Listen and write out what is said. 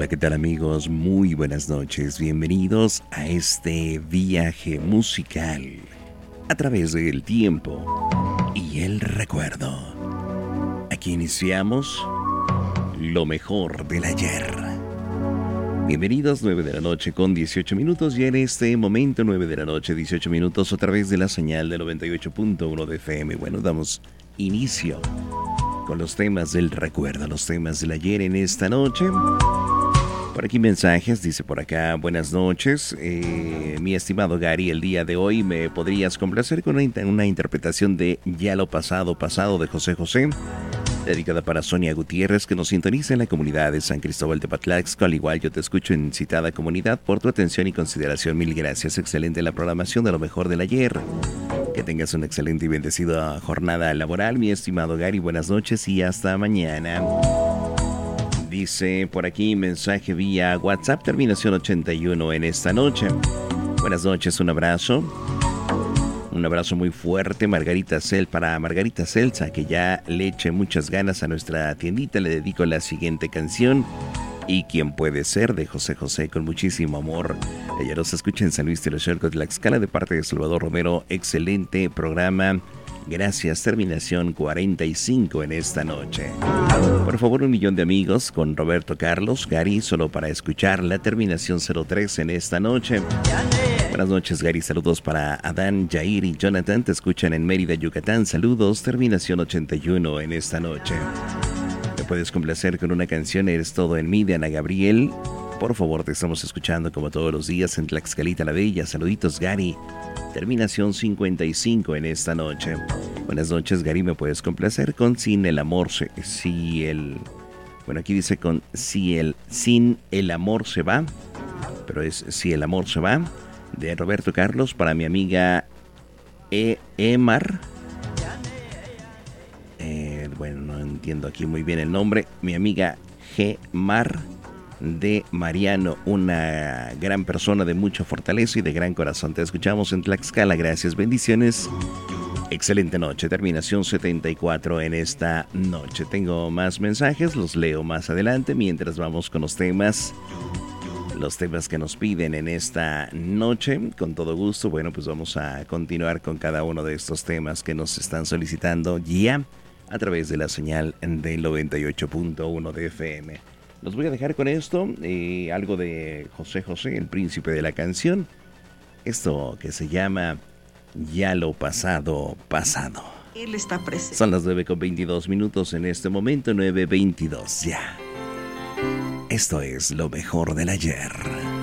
¿qué tal amigos? Muy buenas noches. Bienvenidos a este viaje musical a través del tiempo y el recuerdo. Aquí iniciamos lo mejor del ayer. Bienvenidos, 9 de la noche con 18 minutos y en este momento 9 de la noche 18 minutos a través de la señal de 98.1 de FM. Bueno, damos inicio con los temas del recuerdo, los temas del ayer en esta noche. Por aquí mensajes, dice por acá, buenas noches, mi estimado Gary, el día de hoy me podrías complacer con una interpretación de Ya lo pasado, pasado de José José, dedicada para Sonia Gutiérrez, que nos sintoniza en la comunidad de San Cristóbal de Patlaxco. Al igual yo te escucho en citada comunidad. Por tu atención y consideración, mil gracias. Excelente la programación de lo mejor del ayer. Que tengas una excelente y bendecida jornada laboral, mi estimado Gary. Buenas noches y hasta mañana. Dice por aquí mensaje vía WhatsApp, terminación 81 en esta noche. Buenas noches, un abrazo. Un abrazo muy fuerte, para Margarita Celsa, que ya le eche muchas ganas a nuestra tiendita. Le dedico la siguiente canción, ¿Y quién puede ser?, de José José, con muchísimo amor. Ella nos escucha en San Luis de Tlaxcala, de parte de Salvador Romero. Excelente programa. Gracias, terminación 45 en esta noche. Por favor, 1,000,000 de amigos con Roberto Carlos, Gary, solo para escuchar la terminación 03 en esta noche. Buenas noches, Gary. Saludos para Adán, Jair y Jonathan. Te escuchan en Mérida, Yucatán. Saludos, terminación 81 en esta noche. Me puedes complacer con una canción, Eres todo en mí, de Ana Gabriel. Por favor, te estamos escuchando como todos los días en Tlaxcalita la Bella. Saluditos, Gary. Terminación 55 en esta noche. Buenas noches, Gary. Me puedes complacer con Sin el amor Bueno, aquí dice con Sin el amor se va, pero es Si el amor se va, de Roberto Carlos, para mi amiga Emar. Bueno, no entiendo aquí muy bien el nombre. Mi amiga G-Mar, de Mariano, una gran persona de mucha fortaleza y de gran corazón. Te escuchamos en Tlaxcala. Gracias, bendiciones. Excelente noche. Terminación 74 en esta noche. Tengo más mensajes, los leo más adelante mientras vamos con los temas que nos piden en esta noche. Con todo gusto, bueno, pues vamos a continuar con cada uno de estos temas que nos están solicitando ya a través de la señal del 98.1 de FM. Los voy a dejar con esto, algo de José José, el príncipe de la canción. Esto que se llama Ya lo pasado, pasado. Él está presente. Son las 9:22 minutos en este momento, 9:22 ya. Esto es lo mejor del ayer.